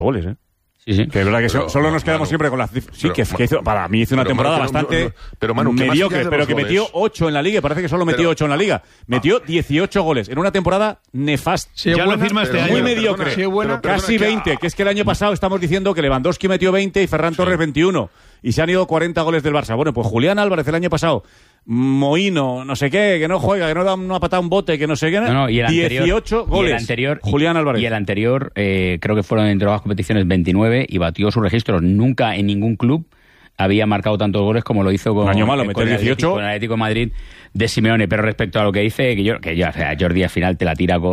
goles, ¿eh? Sí. Que es verdad que solo nos quedamos siempre con las cifras. Sí, que hizo, para mí hizo una temporada bastante mediocre, pero que metió 8 en la Liga. Parece que solo metió 8 en la Liga. Metió 18 goles en una temporada nefasta. Sí, ya lo firma este año. Muy mediocre. Casi 20. Que es que el año pasado estamos diciendo que Lewandowski metió 20 y Ferran Torres 21. Y se han ido 40 goles del Barça. Bueno, pues Julián Álvarez el año pasado, Mohino, no sé qué, que no juega, que no da una patada a un bote, que no sé qué. Y el 18 goles. Y el anterior, Julián Álvarez. Y el anterior, creo que fueron entre las competiciones 29 y batió sus registros. Nunca en ningún club había marcado tantos goles como lo hizo con, un año malo, con el Atlético de Madrid de Simeone. Pero respecto a lo que dice, o sea, Jordi al final te la tira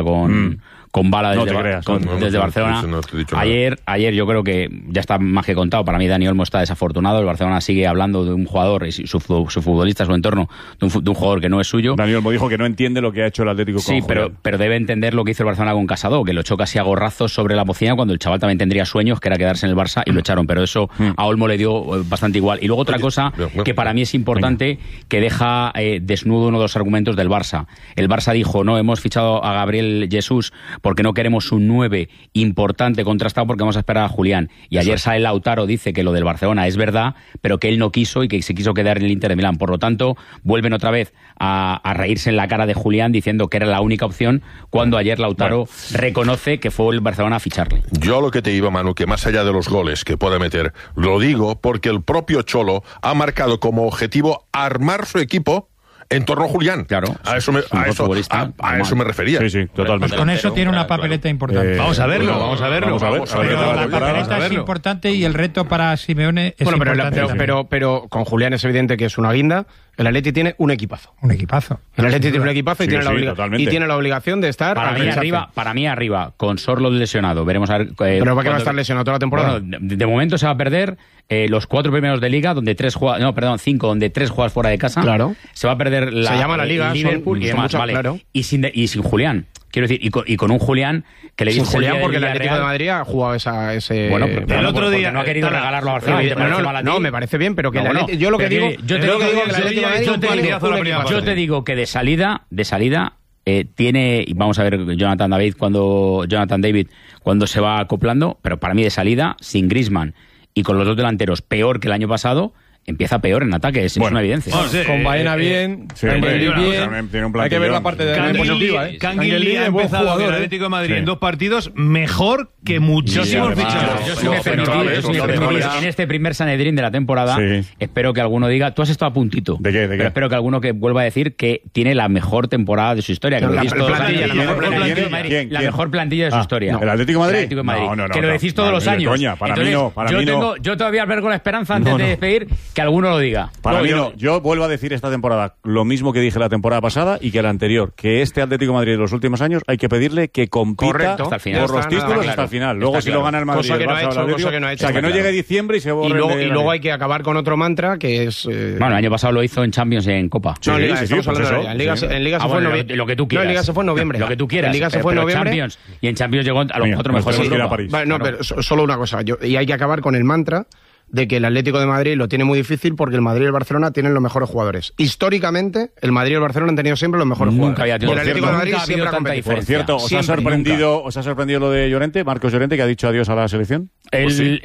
con bala desde Barcelona. Ayer yo creo que ya está más que contado. Para mí Dani Olmo está desafortunado. El Barcelona sigue hablando de un jugador, y su futbolista, su entorno, de un jugador que no es suyo. Dani Olmo dijo que no entiende lo que ha hecho el Atlético con Julián. pero debe entender lo que hizo el Barcelona con Casado, que lo echó casi a gorrazos sobre la bocina cuando el chaval también tendría sueños, que era quedarse en el Barça, y lo echaron. Pero eso a Olmo le dio bastante igual. Y luego otra cosa que para mí es importante, que deja desnudo uno de los argumentos del Barça. El Barça dijo, no, hemos fichado a Gabriel Jesús porque no queremos un 9 importante contrastado, porque vamos a esperar a Julián. Y ayer sale Lautaro, dice que lo del Barcelona es verdad, pero que él no quiso y que se quiso quedar en el Inter de Milán. Por lo tanto, vuelven otra vez a reírse en la cara de Julián diciendo que era la única opción, cuando ayer Lautaro reconoce que fue el Barcelona a ficharle. Yo lo que te digo, Manu, que más allá de los goles que puede meter, lo digo porque el propio Cholo ha marcado como objetivo armar su equipo en torno a Julián. Claro. A eso me refería. Sí, totalmente. Pues con eso tiene una papeleta importante. Vamos a verlo. Pero la papeleta es importante y el reto para Simeone es importante. Pero con Julián es evidente que es una guinda. El Atleti tiene un equipazo. Un equipazo. El Atleti tiene un equipazo y tiene la obligación de estar para mí arriba, con Sorloth lesionado. Veremos a ver. ¿Pero para qué va a estar lesionado toda la temporada? Bueno, de momento se va a perder los 4 primeros de Liga, donde 5, donde 3 juegas fuera de casa. Claro. Se va a perder se llama la Liga, Liverpool y demás. Vale. Claro. Y sin Julián. Quiero decir, y con un Julián que le dice Julián, porque el Atlético de Madrid ha jugado ese... Bueno, pero el otro día no ha querido regalarlo a Barcelona. No, me parece bien, pero que yo lo que digo... Yo te digo que de salida tiene, y vamos a ver Jonathan David cuando se va acoplando, pero para mí de salida, sin Griezmann y con los dos delanteros peor que el año pasado, empieza peor en ataque, es una evidencia. Con Baena bien, hay que ver la parte de positiva. Canguilí ha empezado en el Atlético de Madrid en 2 partidos mejor que muchísimos fichajes. En este primer Sanedrín de la temporada, espero que alguno diga, tú has estado a puntito. ¿De qué? Pero espero que alguno que vuelva a decir que tiene la mejor temporada de su historia. La mejor plantilla de su historia. ¿El Atlético de Madrid? No, que lo decís todos los años. Para mí no. Yo todavía albergo la esperanza antes de despedir que alguno lo diga. Para mí no. Yo vuelvo a decir esta temporada lo mismo que dije la temporada pasada y que la anterior, que este Atlético de Madrid de los últimos años hay que pedirle que compita hasta el final, por los títulos hasta el final. Luego si lo gana el Madrid, cosa que no ha hecho, o sea, que no llegue diciembre y se borre. Y luego hay que acabar con otro mantra que es... Bueno, el año pasado lo hizo en Champions y en Copa. No, en Liga se fue en noviembre. Lo que tú quieras. No, en Liga se fue en noviembre. Lo que tú quieras. En Liga se fue en noviembre. Y en Champions llegó a los 4 mejores de Europa. No, pero solo una cosa. Y hay que acabar con el mantra de que el Atlético de Madrid lo tiene muy difícil porque el Madrid y el Barcelona tienen los mejores jugadores. Históricamente, el Madrid y el Barcelona han tenido siempre los mejores jugadores. Y el Atlético de Madrid siempre ha competido. Por cierto, ¿os ha sorprendido lo de Llorente, Marcos Llorente, que ha dicho adiós a la selección? Él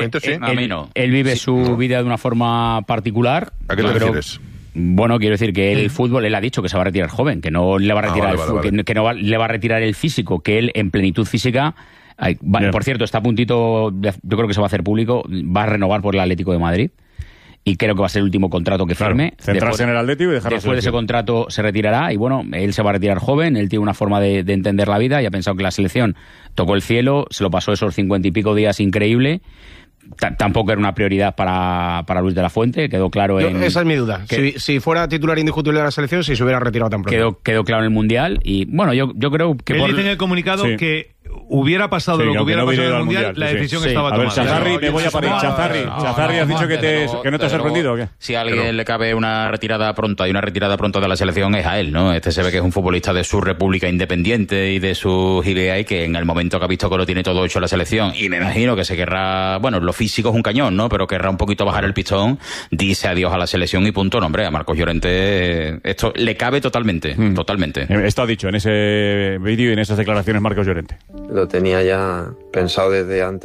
vive su vida de una forma particular. ¿A qué te refieres? Bueno, quiero decir que el fútbol, él ha dicho que se va a retirar joven, que no le va a retirar que no le va a retirar el físico, que él en plenitud física... Por cierto, está a puntito, yo creo que se va a hacer público, va a renovar por el Atlético de Madrid y creo que va a ser el último contrato que firme. Centrarse en el Atlético y dejarlo. Después de ese contrato se retirará y bueno, él se va a retirar joven, él tiene una forma de entender la vida y ha pensado que la selección tocó el cielo, se lo pasó esos 50 y pico días increíble. Tampoco era una prioridad para Luis de la Fuente, quedó claro esa es mi duda. Si fuera titular indiscutible de la selección, si se hubiera retirado tan pronto. Quedó claro en el Mundial y bueno, yo creo que... Él dice en el comunicado que hubiera pasado lo que hubiera pasado en el Mundial, la decisión estaba tomada. A ver, Chazarri, me voy a París. Chazarri, ¿has dicho que no te ha sorprendido o qué? Si a alguien le cabe una retirada pronta y una retirada pronta de la selección es a él, ¿no? Este se ve que es un futbolista de su república independiente y de sus ideas y que en el momento que ha visto que lo tiene todo hecho la selección y me imagino que se querrá, bueno, lo físico es un cañón, ¿no? Pero querrá un poquito bajar el pistón, dice adiós a la selección y punto. No, hombre, a Marcos Llorente esto le cabe totalmente. Esto ha dicho en ese vídeo y en esas declaraciones Marcos Llorente. lo tenía ya pensado desde antes.